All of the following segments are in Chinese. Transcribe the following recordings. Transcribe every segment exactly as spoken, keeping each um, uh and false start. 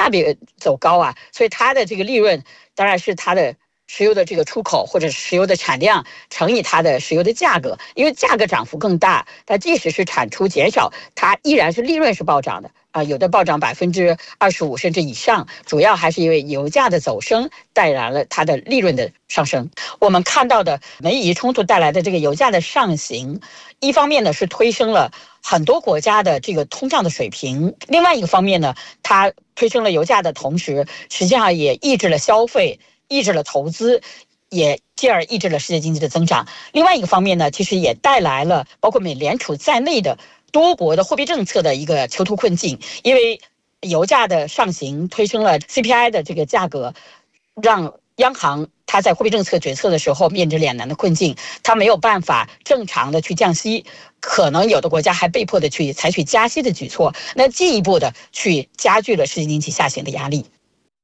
价比走高啊，所以它的这个利润当然是它的石油的这个出口或者石油的产量乘以它的石油的价格，因为价格涨幅更大，但即使是产出减少，它依然是利润是暴涨的啊，有的暴涨百分之二十五甚至以上，主要还是因为油价的走升带来了它的利润的上升。我们看到的美以冲突带来的这个油价的上行，一方面呢是推升了很多国家的这个通胀的水平，另外一个方面呢，它推升了油价的同时，实际上也抑制了消费，抑制了投资，也进而抑制了世界经济的增长。另外一个方面呢，其实也带来了包括美联储在内的多国的货币政策的一个囚徒困境，因为油价的上行推升了 C P I 的这个价格，让央行它在货币政策决策的时候面临两难的困境，它没有办法正常的去降息，可能有的国家还被迫的去采取加息的举措，那进一步的去加剧了世界经济下行的压力。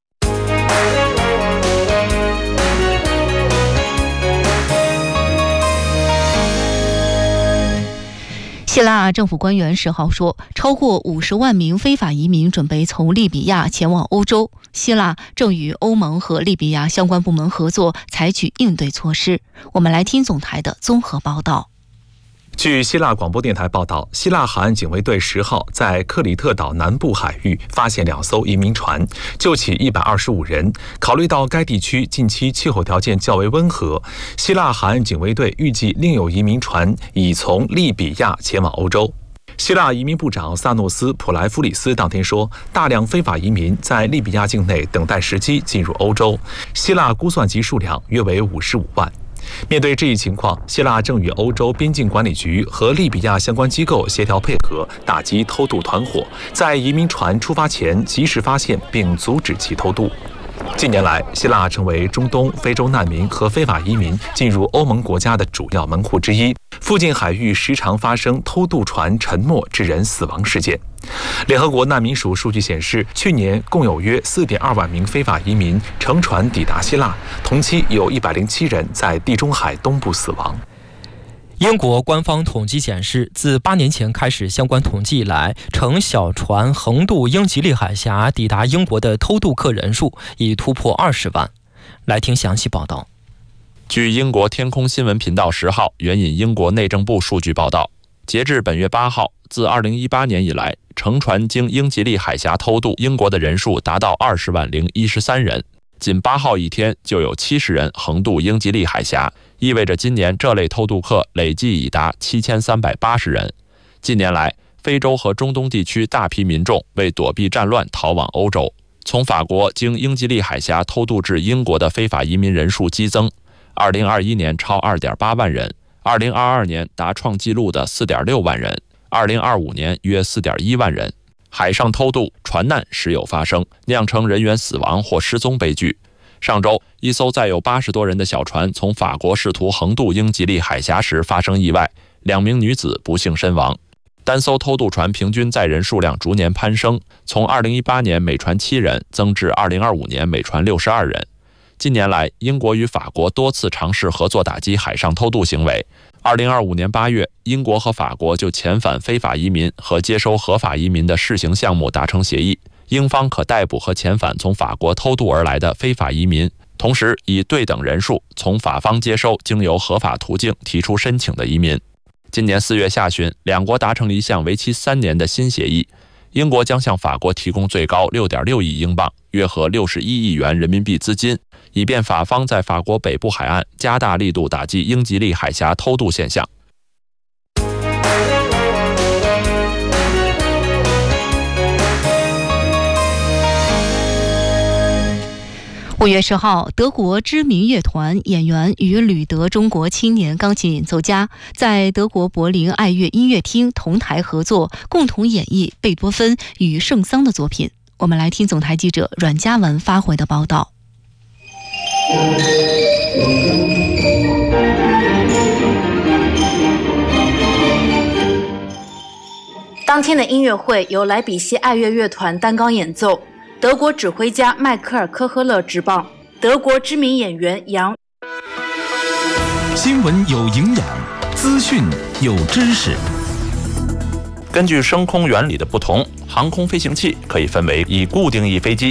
希腊政府官员十号说，超过五十万名非法移民准备从利比亚前往欧洲，希腊正与欧盟和利比亚相关部门合作，采取应对措施。我们来听总台的综合报道。 据希腊广播电台报道，希腊海岸警卫队十号在克里特岛南部海域发现两艘移民船，救起一百二十五人。考虑到该地区近期气候条件较为温和，希腊海岸警卫队预计另有移民船已从利比亚前往欧洲。希腊移民部长萨诺斯·普莱夫里斯当天说，大量非法移民在利比亚境内等待时机进入欧洲，希腊估算其数量约为五十五万。面对这一情况，希腊正与欧洲边境管理局和利比亚相关机构协调配合，打击偷渡团伙，在移民船出发前及时发现并阻止其偷渡。近年来，希腊成为中东、非洲难民和非法移民进入欧盟国家的主要门户之一，附近海域时常发生偷渡船沉没致人死亡事件。联合国难民署数据显示，去年共有约 四点二万名非法移民乘船抵达希腊，同期有一百零七人在地中海东部死亡。 英国官方统计显示，自八年前开始相关统计以来，乘小船横渡英吉利海峡抵达英国的偷渡客人数已突破二十万。来听详细报道。 据英国天空新闻频道十号援引英国内政部数据报道，截至本月八号，自二零一八年以来，乘船经英吉利海峡偷渡英国的人数达到二十万零一十三人。仅八号一天就有七十人横渡英吉利海峡，意味着今年这类偷渡客累计已达七千三百八十人。近年来，非洲和中东地区大批民众为躲避战乱逃往欧洲，从法国经英吉利海峡偷渡至英国的非法移民人数激增，二零二一年超 二点八万人，二零二二年达创纪录的 四点六万人，二零二五年约 四点一万人。海上偷渡、船难时有发生，酿成人员死亡或失踪悲剧。上周，一艘载有八十多人的小船从法国试图横渡英吉利海峡时发生意外，两名女子不幸身亡。单艘偷渡船平均载人数量逐年攀升，从二零一八年每船七人增至二零二五年每船六十二人。近年来，英国与法国多次尝试合作打击海上偷渡行为。二零二五年八月，英国和法国就遣返非法移民和接收合法移民的试行项目达成协议，英方可逮捕和遣返从法国偷渡而来的非法移民，同时以对等人数从法方接收经由合法途径提出申请的移民。今年四月下旬，两国达成了一项为期三年的新协议，英国将向法国提供最高 六点六亿英镑，约合六十一亿元人民币资金，以便法方在法国北部海岸加大力度打击英吉利海峡偷渡现象。 五月十号，德国知名乐团演员与旅德中国青年钢琴演奏家在德国柏林爱乐音乐厅同台合作，共同演绎贝多芬与圣桑的作品。我们来听总台记者阮嘉文发回的报道。 当天的音乐会由莱比锡爱乐乐团担纲演奏，德国指挥家迈克尔·科赫勒执棒，德国知名演员杨。 新闻有营养，资讯有知识。 根据升空原理的不同，航空飞行器可以分为以固定翼飞机